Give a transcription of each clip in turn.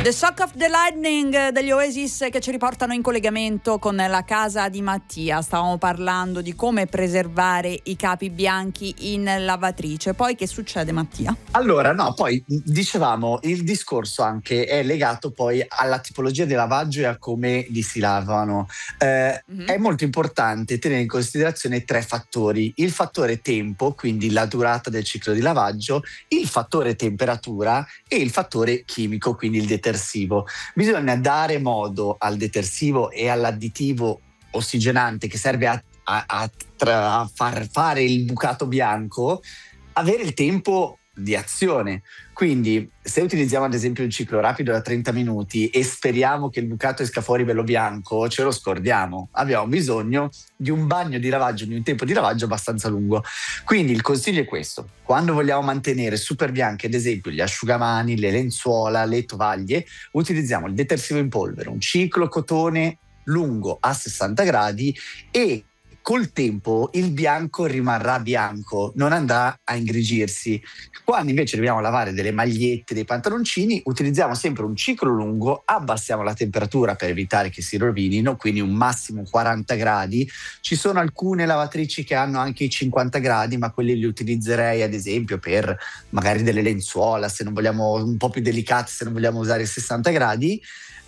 The Shock of the Lightning degli Oasis, che ci riportano in collegamento con la casa di Mattia. Stavamo parlando di come preservare i capi bianchi in lavatrice. Poi che succede, Mattia? Allora, no, poi dicevamo, il discorso anche è legato poi alla tipologia di lavaggio e a come li si lavano. È molto importante tenere in considerazione 3 fattori: il fattore tempo, quindi la durata del ciclo di lavaggio, il fattore temperatura e il fattore chimico, quindi il detersivo. Bisogna dare modo al detersivo e all'additivo ossigenante che serve a far fare il bucato bianco avere il tempo di azione. Quindi se utilizziamo ad esempio un ciclo rapido da 30 minuti e speriamo che il bucato esca fuori bello bianco, ce lo scordiamo. Abbiamo bisogno di un bagno di lavaggio, di un tempo di lavaggio abbastanza lungo. Quindi il consiglio è questo: quando vogliamo mantenere super bianchi ad esempio gli asciugamani, le lenzuola, le tovaglie, utilizziamo il detersivo in polvere, un ciclo cotone lungo a 60 gradi e col tempo il bianco rimarrà bianco, non andrà a ingrigirsi. Quando invece dobbiamo lavare delle magliette, dei pantaloncini, utilizziamo sempre un ciclo lungo, abbassiamo la temperatura per evitare che si rovinino, quindi un massimo 40 gradi. Ci sono alcune lavatrici che hanno anche i 50 gradi, ma quelli li utilizzerei ad esempio per magari delle lenzuola, se non vogliamo, un po' più delicate, se non vogliamo usare i 60 gradi.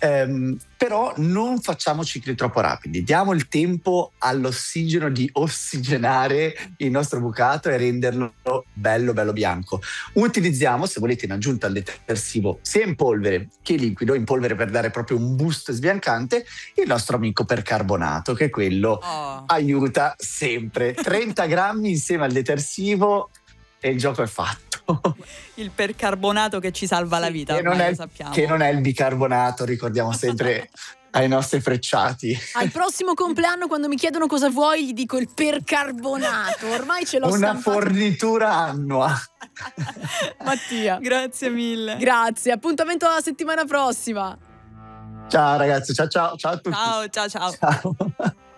Però non facciamo cicli troppo rapidi, diamo il tempo all'ossigeno di ossigenare il nostro bucato e renderlo bello bianco. Utilizziamo, se volete, in aggiunta al detersivo sia in polvere che liquido, in polvere per dare proprio un boost sbiancante, il nostro amico percarbonato, che quello aiuta sempre. 30 grammi insieme al detersivo e il gioco è fatto. Il percarbonato che ci salva la vita, lo sappiamo. Che non è il bicarbonato, ricordiamo sempre ai nostri frecciati. Al prossimo compleanno, quando mi chiedono cosa vuoi, gli dico il percarbonato. Ormai ce l'ho Una stampato. fornitura annua. Mattia, grazie mille. Grazie, appuntamento alla settimana prossima. Ciao ragazzi, ciao a tutti. Ciao. Ciao.